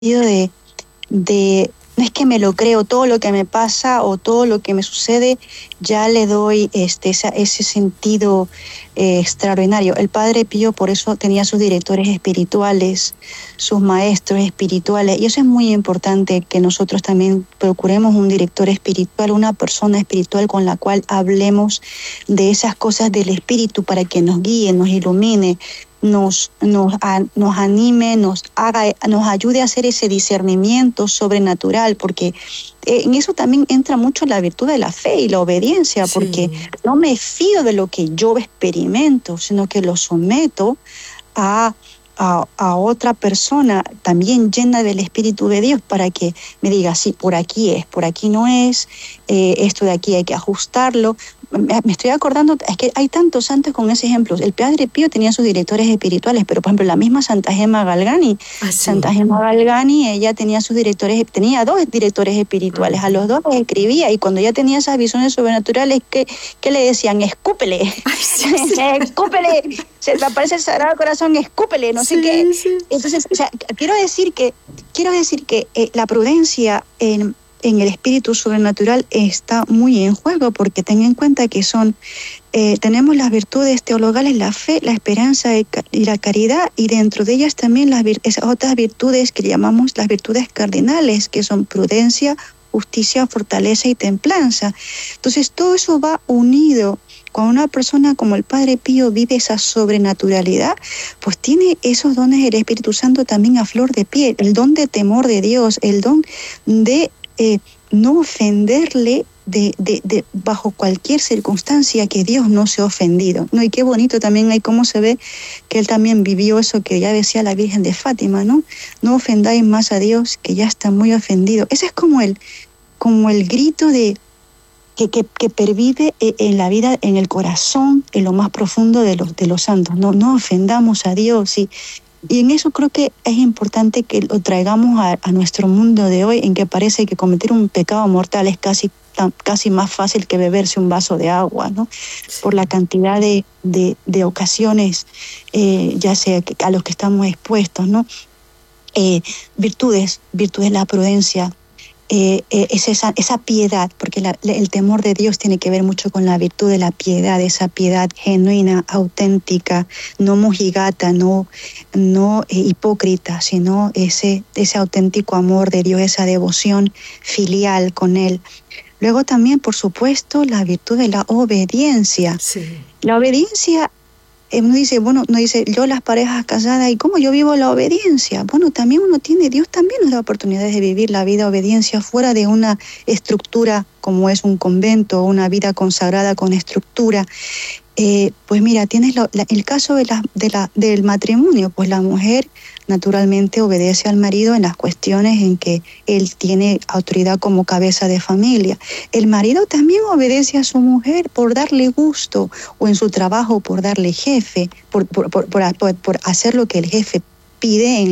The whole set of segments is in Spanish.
de no es que me lo creo, todo lo que me pasa o todo lo que me sucede, ya le doy ese sentido extraordinario. El Padre Pío por eso tenía sus directores espirituales, sus maestros espirituales, y eso es muy importante, que nosotros también procuremos un director espiritual, una persona espiritual con la cual hablemos de esas cosas del espíritu para que nos guíe, nos ilumine, nos anime, nos ayude a hacer ese discernimiento sobrenatural, porque en eso también entra mucho la virtud de la fe y la obediencia, porque no me fío de lo que yo experimento, sino que lo someto a otra persona también llena del Espíritu de Dios para que me diga, sí, por aquí es, por aquí no es, esto de aquí hay que ajustarlo. Me estoy acordando, es que hay tantos santos con ese ejemplo. El Padre Pío tenía sus directores espirituales, pero por ejemplo la misma Santa Gemma Galgani, Santa Gemma Galgani, ella tenía tenía dos directores espirituales, a los dos les escribía, y cuando ella tenía esas visiones sobrenaturales, ¿qué le decían? Escúpele, escúpele, se te aparece el Sagrado Corazón, escúpele, no sé qué. Entonces, o sea, quiero decir que la prudencia en el espíritu sobrenatural está muy en juego, porque ten en cuenta que tenemos las virtudes teologales, la fe, la esperanza y la caridad, y dentro de ellas también esas otras virtudes que llamamos las virtudes cardinales, que son prudencia, justicia, fortaleza y templanza. Entonces todo eso va unido. Cuando una persona como el Padre Pío vive esa sobrenaturalidad, pues tiene esos dones del Espíritu Santo también a flor de piel, el don de temor de Dios, el don de no ofenderle bajo cualquier circunstancia, que Dios no se ha ofendido, ¿no? Y qué bonito también hay cómo se ve que él también vivió eso que ya decía la Virgen de Fátima, ¿no? No ofendáis más a Dios, que ya está muy ofendido. Ese es como el grito que pervive en la vida, en el corazón, en lo más profundo de los santos. No ofendamos a Dios, y en eso creo que es importante que lo traigamos a nuestro mundo de hoy, en que parece que cometer un pecado mortal es casi más fácil que beberse un vaso de agua, ¿no? Por la cantidad de ocasiones, ya sea a los que estamos expuestos, ¿no? Virtudes, la prudencia, es esa piedad, porque el temor de Dios tiene que ver mucho con la virtud de la piedad, esa piedad genuina, auténtica, no mojigata, no hipócrita, sino ese auténtico amor de Dios, esa devoción filial con Él. Luego también, por supuesto, la virtud de la obediencia. Sí. La obediencia, uno dice, yo las parejas casadas, ¿y cómo yo vivo la obediencia? Bueno, también Dios también nos da oportunidades de vivir la vida de obediencia fuera de una estructura como es un convento, una vida consagrada con estructura. Pues mira, tienes el caso del matrimonio, pues la mujer naturalmente obedece al marido en las cuestiones en que él tiene autoridad como cabeza de familia. El marido también obedece a su mujer por darle gusto, o en su trabajo por darle jefe, por hacer lo que el jefe pide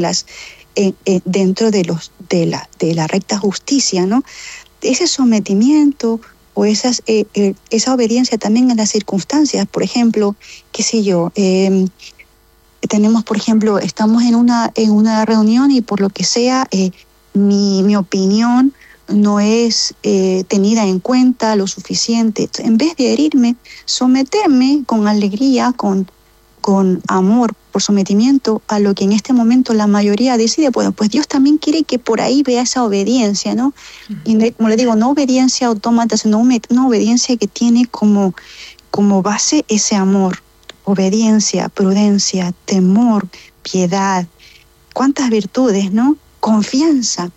dentro de la recta justicia, ¿no? Ese sometimiento o esa obediencia también en las circunstancias, por ejemplo, qué sé yo, tenemos, por ejemplo, estamos en una reunión y por lo que sea, mi opinión no es tenida en cuenta lo suficiente. En vez de herirme, someterme con alegría, con amor, por sometimiento a lo que en este momento la mayoría decide. Bueno, pues Dios también quiere que por ahí vea esa obediencia, ¿no? Y como le digo, no obediencia autómata, sino una obediencia que tiene como base ese amor. Obediencia, prudencia, temor, piedad. ¿Cuántas virtudes, no? Confianza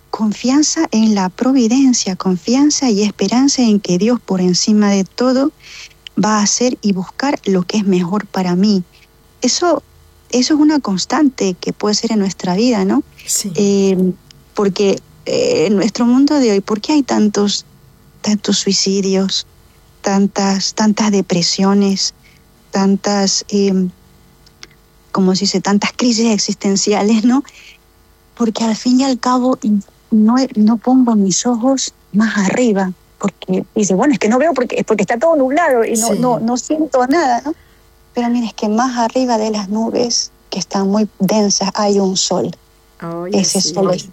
en la providencia, confianza y esperanza en que Dios, por encima de todo, va a hacer y buscar lo que es mejor para mí. Eso es una constante que puede ser en nuestra vida, ¿no? Sí. Porque en nuestro mundo de hoy, ¿por qué hay tantos suicidios, tantas depresiones, tantas crisis existenciales, ¿no? Porque al fin y al cabo no pongo mis ojos más arriba, porque dice, bueno, es que no veo porque está todo nublado y no siento nada, ¿no? Pero mira, es que más arriba de las nubes, que están muy densas, hay un sol. Oye, Ese es sí. solo